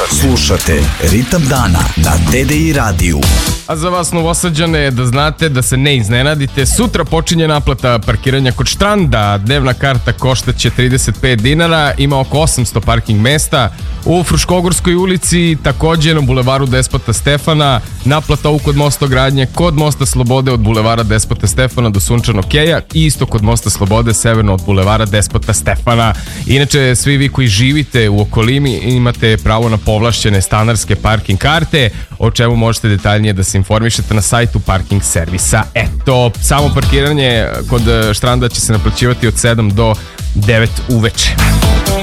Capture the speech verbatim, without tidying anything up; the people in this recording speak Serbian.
Slušate Ritam dana na D D I radiju. A za vas Novosađane, da znate, da se ne iznenadite, sutra počinje naplata parkiranja kod Štranda. Dnevna karta koštaće trideset pet dinara, ima oko osamsto parking mesta. U Fruškogorskoj ulici, takođe na bulevaru Despota Stefana, naplata u kod Mosta Gradnje, kod Mosta Slobode od bulevara Despota Stefana do Sunčanog keja i isto kod Mosta Slobode severno od bulevara Despota Stefana. Inače, svi vi koji živite u okolini imate pravo na povlašćene stanarske parking karte, o čemu možete detaljnije da se informišete na sajtu parking servisa. Eto, samo parkiranje kod Štranda će se naplaćivati od sedam do devet uveče.